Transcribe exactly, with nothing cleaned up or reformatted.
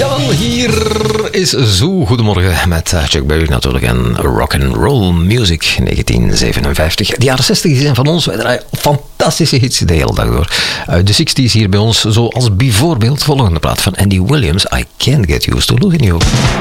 Jawel, hier is Zo Goedemorgen met Chuck Berry natuurlijk en rock and roll music negentien zevenenvijftig. De jaren zestig zijn van ons, wij draaien fantastische hits de hele dag door. Uit de zestig's hier bij ons, zoals bijvoorbeeld volgende plaat van Andy Williams, I Can't Get Used to Losing You.